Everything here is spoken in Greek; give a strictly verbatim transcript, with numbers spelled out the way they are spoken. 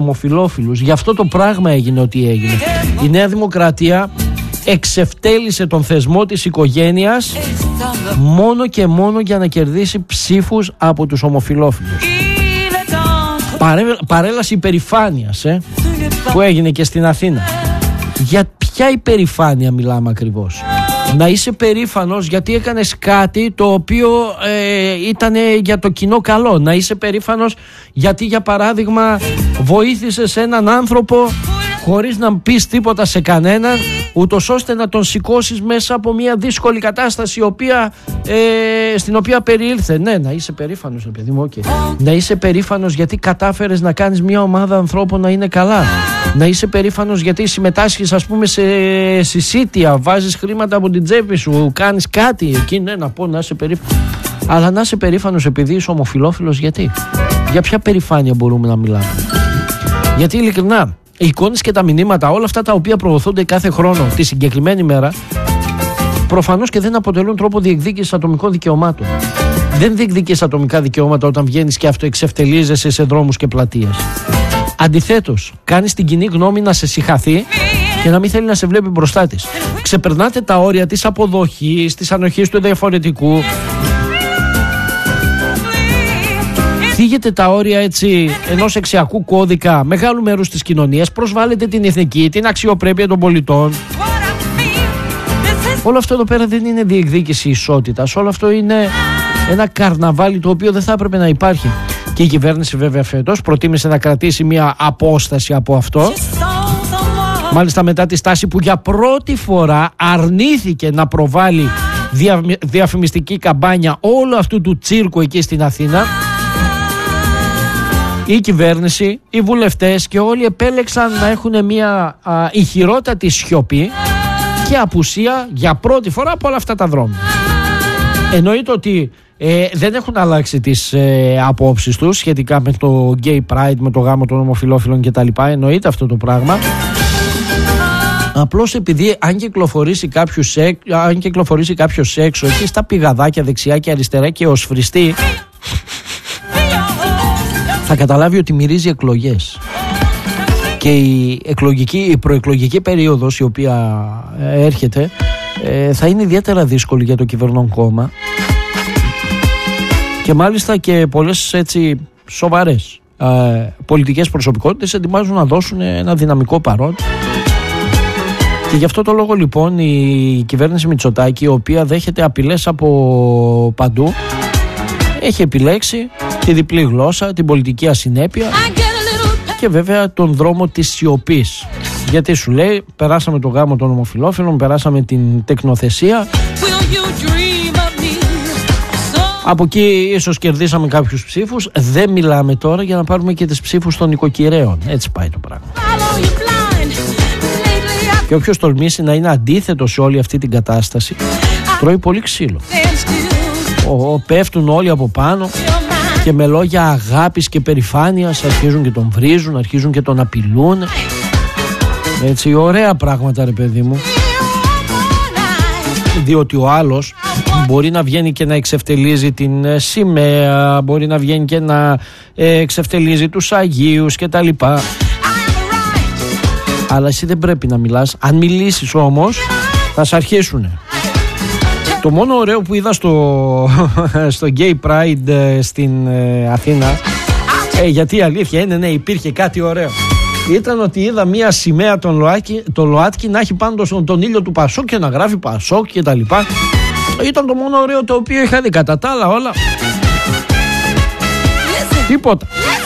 ομοφυλόφιλους. Γι' αυτό το πράγμα έγινε ό,τι έγινε. Η Νέα Δημοκρατία εξευτέλισε τον θεσμό της οικογένειας μόνο και μόνο για να κερδίσει ψήφους από τους ομοφυλόφιλους. Παρέ, παρέλαση υπερηφάνειας ε, που έγινε και στην Αθήνα. Για ποια υπερηφάνεια μιλάμε ακριβώς? Να είσαι περήφανος γιατί έκανες κάτι το οποίο ε, ήταν για το κοινό καλό. Να είσαι περήφανος γιατί, για παράδειγμα, βοήθησες έναν άνθρωπο χωρίς να πεις τίποτα σε κανέναν, ούτως ώστε να τον σηκώσεις μέσα από μια δύσκολη κατάσταση η οποία, ε, στην οποία περιήλθε. Ναι, να είσαι περήφανος, παιδί μου, okay. Να είσαι περήφανος γιατί κατάφερες να κάνεις μια ομάδα ανθρώπων να είναι καλά. Να είσαι περήφανος γιατί συμμετάσχεις, ας πούμε, σε συσίτια, βάζεις χρήματα από την τσέπη σου, κάνεις κάτι εκεί. Ναι, να πω να είσαι περήφανος. Αλλά να είσαι περήφανος επειδή είσαι ομοφυλόφιλος, γιατί? Για ποια περηφάνεια μπορούμε να μιλάμε? Γιατί ειλικρινά, οι εικόνες και τα μηνύματα, όλα αυτά τα οποία προωθούνται κάθε χρόνο τη συγκεκριμένη μέρα, προφανώς και δεν αποτελούν τρόπο διεκδίκησης ατομικών δικαιωμάτων. Δεν διεκδικείς ατομικά δικαιώματα όταν βγαίνεις και αυτοεξευτελίζεσαι σε δρόμους και πλατείες. Αντιθέτως, κάνεις την κοινή γνώμη να σε συγχαθεί και να μην θέλει να σε βλέπει μπροστά της. Ξεπερνάτε τα όρια της αποδοχής, της ανοχής του διαφορετικού. Θίγετε τα όρια έτσι ενός εξιακού κώδικα μεγάλου μέρους της κοινωνίας, προσβάλλετε την εθνική, την αξιοπρέπεια των πολιτών. Όλο αυτό εδώ πέρα δεν είναι διεκδίκηση ισότητας. Όλο αυτό είναι ένα καρναβάλι το οποίο δεν θα έπρεπε να υπάρχει. Και η κυβέρνηση βέβαια φέτος προτίμησε να κρατήσει μια απόσταση από αυτό. Μάλιστα μετά τη στάση που για πρώτη φορά αρνήθηκε να προβάλλει δια, διαφημιστική καμπάνια όλου αυτού του τσίρκου εκεί στην Αθήνα. Η κυβέρνηση, οι βουλευτές και όλοι επέλεξαν να έχουν μια α, ηχηρότατη σιωπή και απουσία για πρώτη φορά από όλα αυτά τα δρόμια. Εννοείται ότι ε, δεν έχουν αλλάξει τις ε, απόψεις τους σχετικά με το gay pride, με το γάμο των ομοφυλόφιλων κτλ. Εννοείται αυτό το πράγμα. Απλώς επειδή αν κυκλοφορήσει κάποιο σεξ, αν κυκλοφορήσει κάποιος έξω εκεί στα πηγαδάκια δεξιά και αριστερά και ως φριστή, θα καταλάβει ότι μυρίζει εκλογές. Και η, εκλογική, η προεκλογική περίοδος η οποία έρχεται ε, θα είναι ιδιαίτερα δύσκολη για το κυβερνών κόμμα, και μάλιστα και πολλές έτσι σοβαρές ε, πολιτικές προσωπικότητες ετοιμάζουν να δώσουν ένα δυναμικό παρόν. Και γι' αυτό το λόγο λοιπόν η κυβέρνηση Μητσοτάκη, η οποία δέχεται απειλές από παντού, έχει επιλέξει τη διπλή γλώσσα, την πολιτική ασυνέπεια και βέβαια τον δρόμο της σιωπής. Γιατί σου λέει, περάσαμε το γάμο των ομοφυλόφιλων, περάσαμε την τεκνοθεσία, από εκεί ίσως κερδίσαμε κάποιους ψήφους, δεν μιλάμε τώρα για να πάρουμε και τις ψήφους των οικοκυρέων. Έτσι πάει το πράγμα. Και όποιος τολμήσει να είναι αντίθετο σε όλη αυτή την κατάσταση, τρώει πολύ ξύλο. Ο, πέφτουν όλοι από πάνω και με λόγια αγάπης και περηφάνειας αρχίζουν και τον βρίζουν, αρχίζουν και τον απειλούν. Έτσι, ωραία πράγματα ρε παιδί μου. Διότι ο άλλος μπορεί να βγαίνει και να εξευτελίζει την σημαία, μπορεί να βγαίνει και να εξευτελίζει τους Αγίους και τα λοιπά. Αλλά εσύ δεν πρέπει να μιλάς. Αν μιλήσεις όμως θα σ' αρχίσουνε. Το μόνο ωραίο που είδα στο, στο Gay Pride στην ε, Αθήνα, ε, γιατί η αλήθεια είναι, ναι, υπήρχε κάτι ωραίο, ήταν ότι είδα μία σημαία τον ΛΟΑΤΚΙ, το ΛΟΑΤΚΙ να έχει πάνω τον, τον ήλιο του Πασόκ και να γράφει Πασόκ και τα λοιπά. Ήταν το μόνο ωραίο το οποίο είχα δει. Κατά τα άλλα όλα τίποτα.